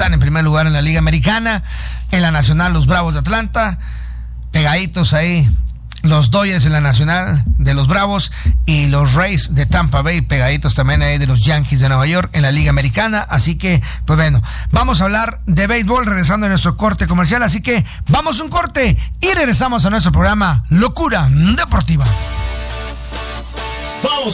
están en primer lugar en la Liga Americana. En la Nacional, los Bravos de Atlanta, pegaditos ahí los Dodgers en la Nacional de los Bravos y los Rays de Tampa Bay pegaditos también ahí de los Yankees de Nueva York en la Liga Americana. Así que, pues bueno, vamos a hablar de béisbol regresando a nuestro corte comercial. Así que vamos a un corte y regresamos a nuestro programa Locura Deportiva.